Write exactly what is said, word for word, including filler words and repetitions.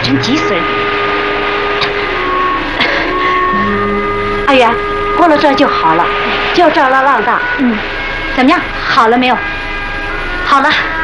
成急死人。阿元，过了这就好了，就这了浪荡。嗯，怎么样？好了没有？好了。